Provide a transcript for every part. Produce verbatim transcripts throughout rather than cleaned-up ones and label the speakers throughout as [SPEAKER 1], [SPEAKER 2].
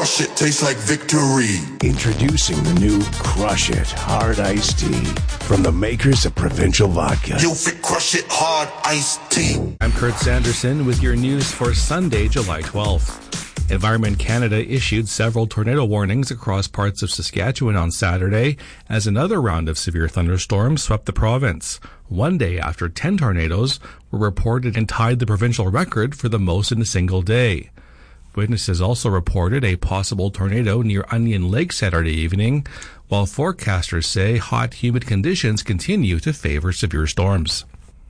[SPEAKER 1] crush it, tastes like victory.
[SPEAKER 2] Introducing the new Crush It Hard Iced Tea from the makers of Provincial Vodka.
[SPEAKER 1] You fit Crush It Hard Iced Tea.
[SPEAKER 3] I'm Kurt Sanderson with your news for Sunday, July twelfth. Environment Canada issued several tornado warnings across parts of Saskatchewan on Saturday as another round of severe thunderstorms swept the province, one day after ten tornadoes were reported and tied the provincial record for the most in a single day. Witnesses also reported a possible tornado near Onion Lake Saturday evening, while forecasters say hot, humid conditions continue to favor severe storms.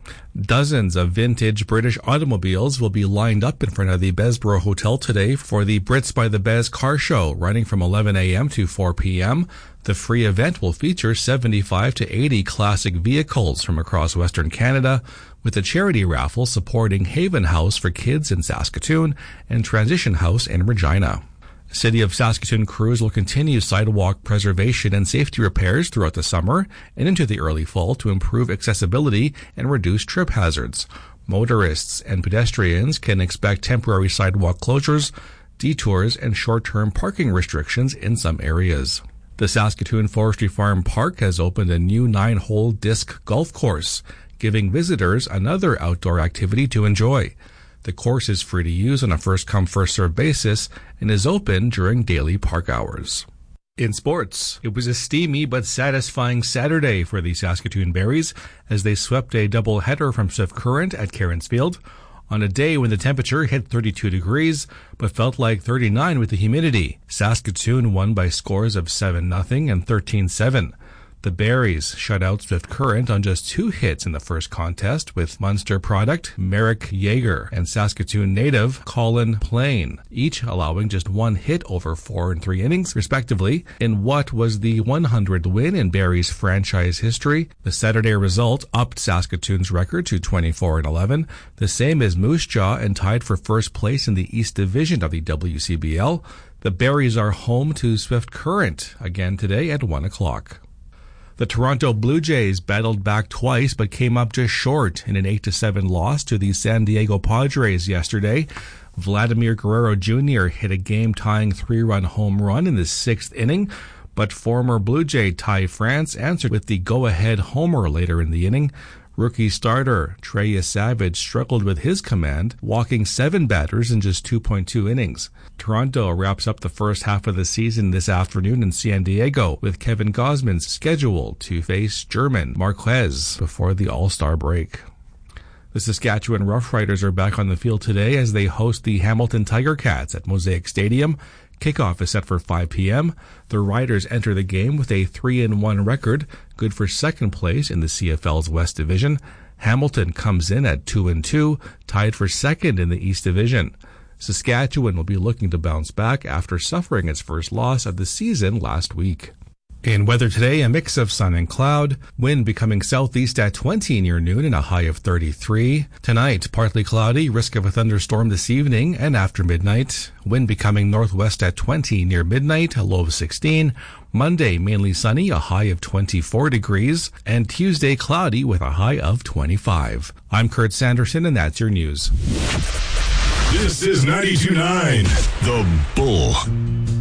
[SPEAKER 3] Dozens of vintage British automobiles will be lined up in front of the Besborough Hotel today for the Brits by the Bez car show, running from eleven a.m. to four p.m. The free event will feature seventy-five to eighty classic vehicles from across Western Canada, with a charity raffle supporting Haven House for Kids in Saskatoon and Transition House in Regina. City of Saskatoon crews will continue sidewalk preservation and safety repairs throughout the summer and into the early fall to improve accessibility and reduce trip hazards. Motorists and pedestrians can expect temporary sidewalk closures, detours, and short-term parking restrictions in some areas. The Saskatoon Forestry Farm Park has opened a new nine-hole disc golf course, giving visitors another outdoor activity to enjoy. The course is free to use on a first-come, first-served basis and is open during daily park hours. In sports, it was a steamy but satisfying Saturday for the Saskatoon Berries as they swept a doubleheader from Swift Current at Carensfield on a day when the temperature hit thirty-two degrees but felt like thirty-nine with the humidity. Saskatoon won by scores of seven nothing and thirteen seven. The Berries shut out Swift Current on just two hits in the first contest, with Munster product Merrick Yeager and Saskatoon native Colin Plain, each allowing just one hit over four and three innings, respectively, in what was the one hundredth win in Berries franchise history. The Saturday result upped Saskatoon's record to twenty-four and eleven, the same as Moose Jaw, and tied for first place in the East Division of the W C B L. The Berries are home to Swift Current again today at one o'clock. The Toronto Blue Jays battled back twice but came up just short in an eight to seven loss to the San Diego Padres yesterday. Vladimir Guerrero Junior hit a game-tying three-run home run in the sixth inning, but former Blue Jay Ty France answered with the go-ahead homer later in the inning. Rookie starter Trey Savage struggled with his command, walking seven batters in just two point two innings. Toronto wraps up the first half of the season this afternoon in San Diego, with Kevin Gausman scheduled to face German Marquez before the All-Star break. The Saskatchewan Roughriders are back on the field today as they host the Hamilton Tiger Cats at Mosaic Stadium. Kickoff is set for five p.m. The Riders enter the game with a three and one record, good for second place in the C F L's West Division. Hamilton comes in at two and two, tied for second in the East Division. Saskatchewan will be looking to bounce back after suffering its first loss of the season last week. In weather today, a mix of sun and cloud, wind becoming southeast at twenty near noon and a high of thirty-three. Tonight, partly cloudy, risk of a thunderstorm this evening and after midnight. Wind becoming northwest at twenty near midnight, a low of sixteen. Monday, mainly sunny, a high of twenty-four degrees. And Tuesday, cloudy with a high of twenty-five. I'm Kurt Sanderson, and that's your news.
[SPEAKER 4] This is ninety-two point nine The Bull.